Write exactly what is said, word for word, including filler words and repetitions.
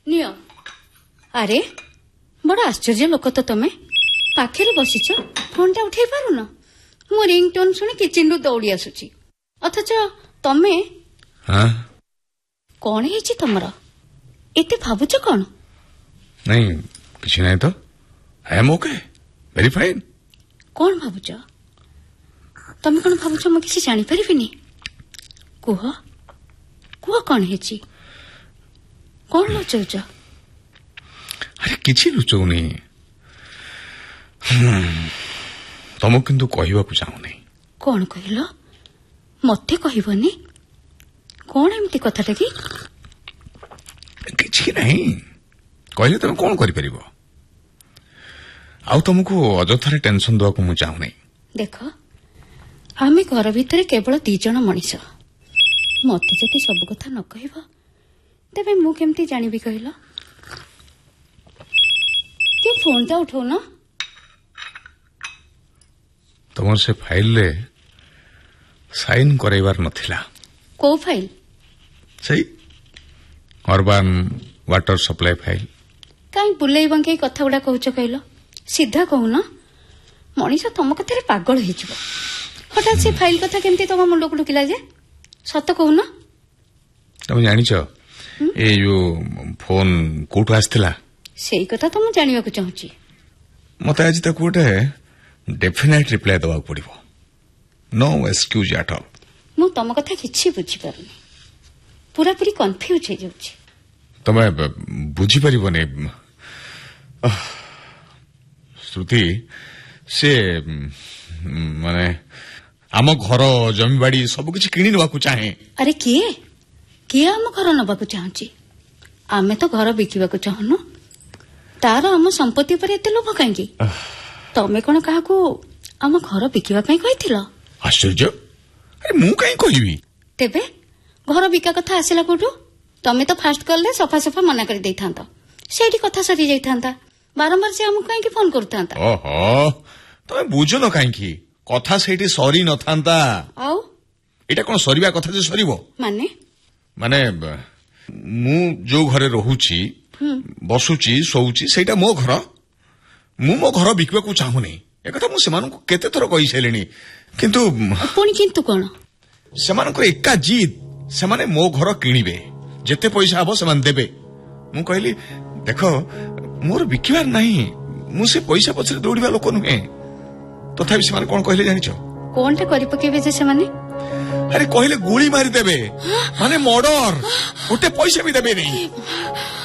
neo अरे बड़ आश्चर्य लोक तो तुम पाखे बसीच फोन टा उठे पारुन मो रिंगटोन शुणी किचन रु दौड़ी आसुची अथच तमे कौन है तुमर एते भावुच कौन नहीं किसी नहीं तो I am okay very fine कौन भावुच तमे कौन भावुच मु किसी जानी परिबिनी कुह कुह कौन है कौन लुचाउच अरे किसी लुचौ नहीं तुमको किंतु कहवाक चाहूनी कौन कहल मते कहबनी कौन एमती कथाटा कि किसी नहीं कहले तुम कौन कर आउ तुमको अजथारे टेंशन देवा को मु चाहूनी देख आमे घर भितर केवल दी जन मनीष मते जदि सब कथा न कहब तेबे मु केमती जानिबी कहल कि फोन टा उठो ना तुम से फाइल रे साइन करैबार नथिला को फाइल सही अर्बन वाटर सप्लाई फाइल काई बुलाई बंके कथा गुडा कहउछ कहलो सीधा कहूना मनीष तुम कथारे पागल हो हठात से फाइल कथा केमती तुम मुंड को ढुकिला जे सत कहूना तुम जानिछ ए यो फोन कोठु आस्थिला सेई कथा तो मु जानिबा को चाहूची मते आज तक गोटे डेफिनेट रिप्लाई दवा पड़िबो नो एक्सक्यूज एट ऑल मु तुम कथा किछि बुझी पारुनी पूरा पूरी कंफ्यूज हो जाउची तमे बुझी परिबने श्रुति से माने आम घर जमीबाड़ी सब किछि किनि नवा को चाहे अरे किए किए आम घर नबा को चाहूची आमे तो घर बिकिबा को चाहनु तार आम संपत्ति पर एते लोभ काहेकी तमे कोन काहा को आम घर बिकिबा पई कहिथिलो आश्चर्य अरे मु काई कहिबी तेबे घर बिका कथा आसिला कोठु तमे तो फास्ट करले सफा सफा मना कर देइथांता सेठी कथा सरी जाइथांता बारंबार से हम काहे की फोन करथांता ओहो तमे बुझो न काहे की कथा सेठी सरी न थांता आउ एटा कोन सरीबा कथा जे सरीबो माने माने मु जो घरे रहूची बसुची सोउची सेटा मो घर मु मो घर बिकबा को चाहूनी ए कथा मु सेमान को केते थर कहि सेलेनी किंतु पुणी किंतु कोन सेमान को एका जीत सेमाने मो घर किनिबे जेते पैसा हबो सेमान देबे मु कहली देखो मोर बिकिबार नाही मु से पैसा पछरे दौड़िबा लोक नुहे तथापि सेमान कोन कहले जानिछो कोनटा करि पकेबे जे सेमाने अरे कहले गोली मारी देबे माने मर्डर ओटे पैसा भी देबे नहीं